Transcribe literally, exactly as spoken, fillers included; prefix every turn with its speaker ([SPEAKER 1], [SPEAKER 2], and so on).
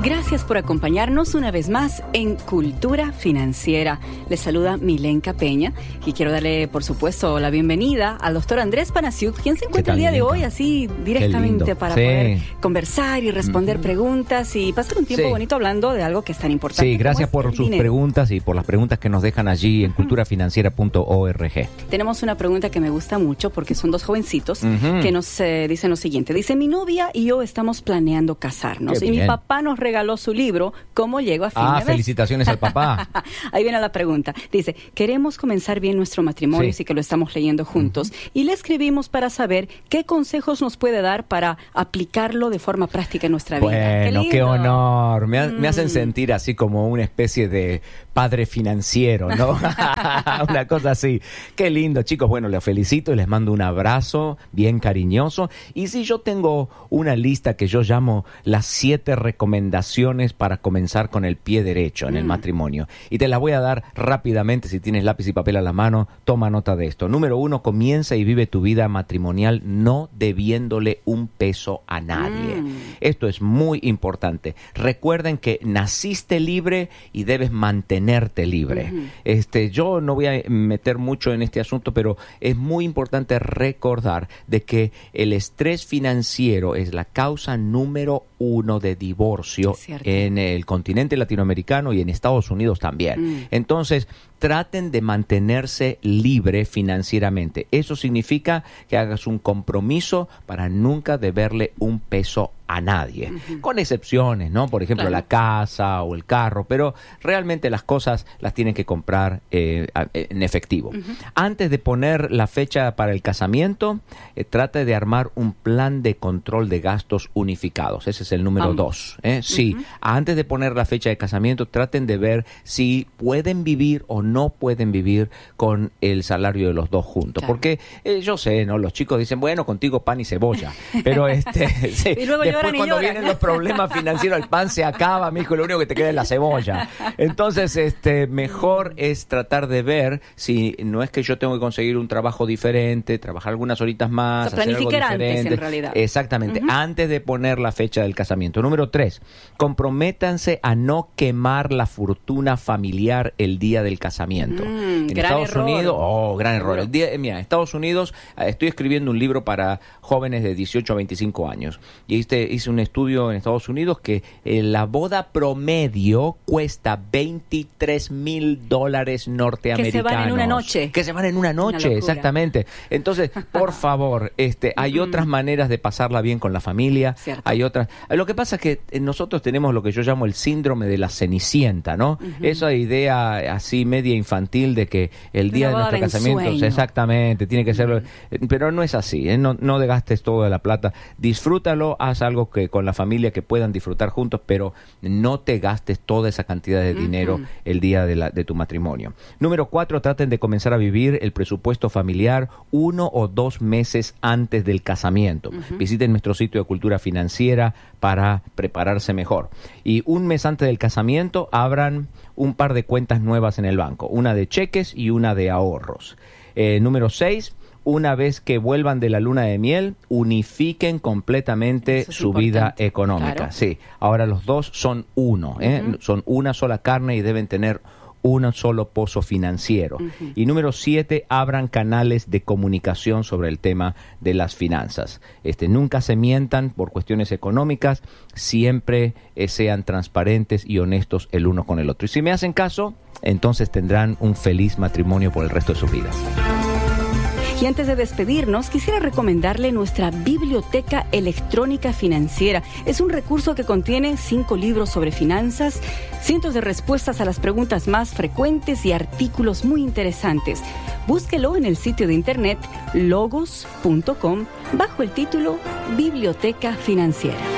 [SPEAKER 1] Gracias por acompañarnos una vez más en Cultura Financiera. Les saluda Milenka Peña y quiero darle, por supuesto, la bienvenida al doctor Andrés Panasiuk, quien se encuentra el día
[SPEAKER 2] Milenka?
[SPEAKER 1] de hoy así directamente para
[SPEAKER 2] sí.
[SPEAKER 1] poder conversar y responder
[SPEAKER 2] Mm-hmm.
[SPEAKER 1] preguntas y pasar un tiempo
[SPEAKER 2] sí.
[SPEAKER 1] bonito hablando de algo que es tan importante.
[SPEAKER 2] Sí, gracias por sus
[SPEAKER 1] dinero.
[SPEAKER 2] preguntas y por las preguntas que nos dejan allí en
[SPEAKER 1] Uh-huh.
[SPEAKER 2] cultura financiera punto org.
[SPEAKER 1] Tenemos una pregunta que me gusta mucho porque son dos jovencitos
[SPEAKER 2] Uh-huh.
[SPEAKER 1] que nos eh, dicen lo siguiente. Dice, mi novia y yo estamos planeando casarnos
[SPEAKER 2] Qué
[SPEAKER 1] y mi
[SPEAKER 2] bien.
[SPEAKER 1] papá nos regaló su libro, ¿Cómo llego a fin
[SPEAKER 2] Ah,
[SPEAKER 1] de mes?
[SPEAKER 2] felicitaciones al papá.
[SPEAKER 1] Ahí viene la pregunta. Dice, queremos comenzar bien nuestro matrimonio,
[SPEAKER 2] Sí.
[SPEAKER 1] así que lo estamos leyendo juntos. Uh-huh. Y le escribimos para saber qué consejos nos puede dar para aplicarlo de forma práctica en nuestra vida.
[SPEAKER 2] Bueno,
[SPEAKER 1] qué,
[SPEAKER 2] qué
[SPEAKER 1] lindo.
[SPEAKER 2] honor. Me, ha-
[SPEAKER 1] Mm.
[SPEAKER 2] me hacen sentir así como una especie de padre financiero, ¿no? Una cosa así. Qué lindo, chicos. Bueno, les felicito y les mando un abrazo bien cariñoso. Y sí, yo tengo una lista que yo llamo las siete recomendaciones para comenzar con el pie derecho en
[SPEAKER 1] Mm.
[SPEAKER 2] el matrimonio. Y te las voy a dar rápidamente. Si tienes lápiz y papel a la mano, toma nota de esto. Número uno, comienza y vive tu vida matrimonial no debiéndole un peso a nadie.
[SPEAKER 1] Mm.
[SPEAKER 2] Esto es muy importante. Recuerden que naciste libre y debes mantenerte libre.
[SPEAKER 1] Uh-huh.
[SPEAKER 2] Este, yo no voy a meter mucho en este asunto, pero es muy importante recordar de que el estrés financiero es la causa número uno de divorcio
[SPEAKER 1] Es cierto.
[SPEAKER 2] en el continente latinoamericano y en Estados Unidos también.
[SPEAKER 1] Mm.
[SPEAKER 2] Entonces, traten de mantenerse libre financieramente. Eso significa que hagas un compromiso para nunca deberle un peso a nadie,
[SPEAKER 1] Uh-huh.
[SPEAKER 2] con excepciones, ¿no? Por ejemplo,
[SPEAKER 1] Claro.
[SPEAKER 2] la casa o el carro, pero realmente las cosas las tienen que comprar eh, a- en efectivo.
[SPEAKER 1] Uh-huh.
[SPEAKER 2] Antes de poner la fecha para el casamiento, eh, trate de armar un plan de control de gastos unificados. Ese es el número
[SPEAKER 1] Ambos.
[SPEAKER 2] dos. ¿eh? Sí,
[SPEAKER 1] Uh-huh.
[SPEAKER 2] antes de poner la fecha de casamiento, traten de ver si pueden vivir o no pueden vivir con el salario de los dos juntos.
[SPEAKER 1] Claro.
[SPEAKER 2] Porque eh, yo sé, ¿no? Los chicos dicen, bueno, contigo pan y cebolla. Pero este, sí,
[SPEAKER 1] Y luego
[SPEAKER 2] después
[SPEAKER 1] lloran y
[SPEAKER 2] cuando
[SPEAKER 1] lloran.
[SPEAKER 2] vienen los problemas financieros, el pan se acaba, mijo, lo único que te queda es la cebolla. Entonces, este, mejor es tratar de ver si no es que yo tengo que conseguir un trabajo diferente, trabajar algunas horitas más,
[SPEAKER 1] O sea,
[SPEAKER 2] hacer algo
[SPEAKER 1] planificar antes,
[SPEAKER 2] diferente.
[SPEAKER 1] en realidad.
[SPEAKER 2] Exactamente,
[SPEAKER 1] Uh-huh.
[SPEAKER 2] antes de poner la fecha del casamiento. Número tres, comprométanse a no quemar la fortuna familiar el día del casamiento.
[SPEAKER 1] Mm,
[SPEAKER 2] en
[SPEAKER 1] gran
[SPEAKER 2] Estados
[SPEAKER 1] error.
[SPEAKER 2] Unidos, oh, gran error.
[SPEAKER 1] Seguro.
[SPEAKER 2] El día, eh, mira, en Estados Unidos eh, estoy escribiendo un libro para jóvenes de dieciocho a veinticinco años. Y este, hice un estudio en Estados Unidos que eh, la boda promedio cuesta veintitrés mil dólares norteamericanos.
[SPEAKER 1] Que se van en una noche.
[SPEAKER 2] Que se van en una noche,
[SPEAKER 1] locura.
[SPEAKER 2] exactamente. Entonces, por favor, este, hay otras maneras de pasarla bien con la familia.
[SPEAKER 1] Cierto.
[SPEAKER 2] Hay otras. Lo que pasa es que eh, nosotros tenemos lo que yo llamo el síndrome de la cenicienta, ¿no?
[SPEAKER 1] Ujú.
[SPEAKER 2] Esa idea así media infantil de que el día de
[SPEAKER 1] Una boda
[SPEAKER 2] nuestro
[SPEAKER 1] de
[SPEAKER 2] casamiento,
[SPEAKER 1] ensueño.
[SPEAKER 2] exactamente, tiene que ser, eh, pero no es así, ¿eh? no, no gastes toda la plata, disfrútalo, haz algo que con la familia que puedan disfrutar juntos, pero no te gastes toda esa cantidad de dinero
[SPEAKER 1] Ujú.
[SPEAKER 2] el día de, la, de tu matrimonio. Número cuatro, traten de comenzar a vivir el presupuesto familiar uno o dos meses antes del casamiento.
[SPEAKER 1] Ujú.
[SPEAKER 2] Visiten nuestro sitio de Cultura Financiera para prepararse mejor. Y un mes antes del casamiento, abran un par de cuentas nuevas en el banco, una de cheques y una de ahorros. Eh, número seis, una vez que vuelvan de la luna de miel, unifiquen completamente
[SPEAKER 1] Eso es
[SPEAKER 2] su vida
[SPEAKER 1] importante.
[SPEAKER 2] económica.
[SPEAKER 1] Claro.
[SPEAKER 2] Sí, ahora los dos son uno, ¿eh?
[SPEAKER 1] Ujú.
[SPEAKER 2] Son una sola carne y deben tener un solo pozo financiero.
[SPEAKER 1] Ujú.
[SPEAKER 2] Y número siete, abran canales de comunicación sobre el tema de las finanzas. Este, nunca se mientan por cuestiones económicas, siempre eh, sean transparentes y honestos el uno con el otro. Y si me hacen caso, entonces tendrán un feliz matrimonio por el resto de sus vidas.
[SPEAKER 1] Y antes de despedirnos, quisiera recomendarle nuestra Biblioteca Electrónica Financiera. Es un recurso que contiene cinco libros sobre finanzas, cientos de respuestas a las preguntas más frecuentes y artículos muy interesantes. Búsquelo en el sitio de internet logos punto com bajo el título Biblioteca Financiera.